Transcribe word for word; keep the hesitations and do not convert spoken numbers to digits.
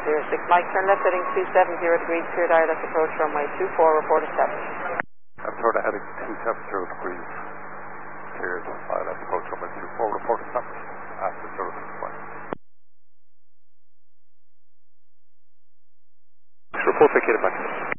zero six. Mike, turn left heading two seven zero degrees, cleared wireless approach runway two four, report established. I'm sort of heading two seven zero degrees, cleared wireless approach runway two four, report established after zero six point. Report vacated back.